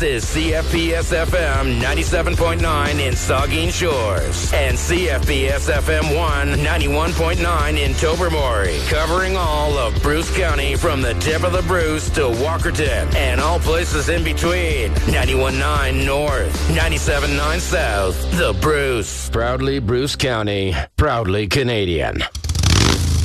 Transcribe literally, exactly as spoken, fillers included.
is C F P S F M ninety-seven point nine in Saugeen Shores and C F P S F M one ninety-one point nine in Tobermory, covering all of Bruce County from the tip of the Bruce to Walkerton and all places in between. ninety-one point nine North, ninety-seven point nine South. The Bruce. Proudly Bruce County, proudly Canadian.